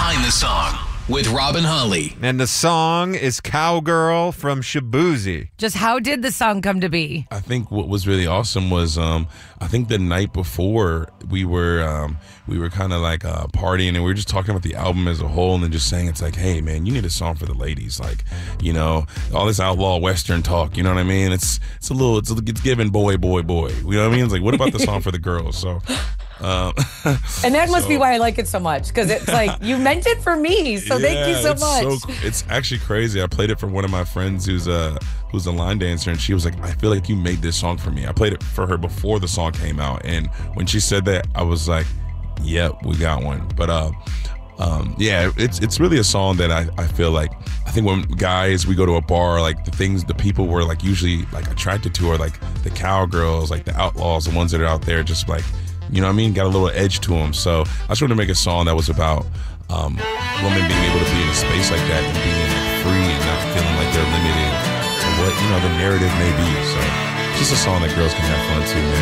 Behind the Song with Robin Holly. And the song is Cowgirl from Shaboozey. Just how did the song come to be? I think what was really awesome was I think the night before we were kind of like partying, and we were just talking about the album as a whole, and then just saying, it's like, hey man, you need a song for the ladies, like, you know, all this outlaw western talk, you know what I mean? It's giving boy. You know what I mean? It's like, what about the song for the girls? So and that must be why I like it so much, because it's like, you meant it for me, so thank you so much. It's actually crazy. I played it for one of my friends who's a line dancer, and she was like, I feel like you made this song for me. I played it for her before the song came out, and when she said that, I was like, yep, we got one. But yeah, it's really a song that I feel like, I think when guys, we go to a bar, like the people we're like usually like attracted to are like the cowgirls, like the outlaws, the ones that are out there just like, you know what I mean, got a little edge to them. So I just wanted to make a song that was about women being able to be in a space like that and being free and not feeling like they're limited to what, you know, the narrative may be. So just a song that girls can have fun to, man.